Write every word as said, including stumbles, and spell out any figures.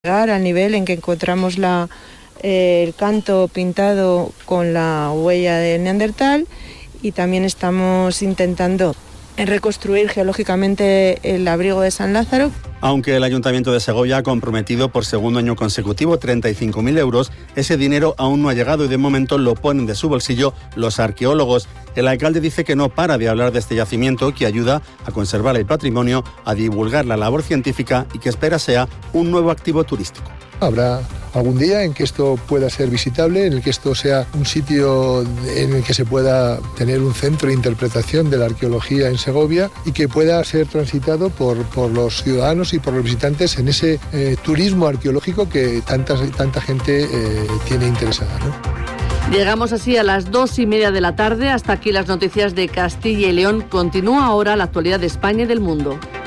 Al nivel en que encontramos la, eh, el canto pintado con la huella de Neandertal, y también estamos intentando reconstruir geológicamente el abrigo de San Lázaro. Aunque el Ayuntamiento de Segovia ha comprometido por segundo año consecutivo treinta y cinco mil euros, ese dinero aún no ha llegado y de momento lo ponen de su bolsillo los arqueólogos. El alcalde dice que no para de hablar de este yacimiento, que ayuda a conservar el patrimonio, a divulgar la labor científica y que espera sea un nuevo activo turístico. Habrá algún día en que esto pueda ser visitable, en el que esto sea un sitio en el que se pueda tener un centro de interpretación de la arqueología en Segovia y que pueda ser transitado por, por los ciudadanos y por los visitantes en ese eh, turismo arqueológico que tanta, tanta gente eh, tiene interesada, ¿no? Llegamos así a las dos y media de la tarde. Hasta aquí las noticias de Castilla y León. Continúa ahora la actualidad de España y del mundo.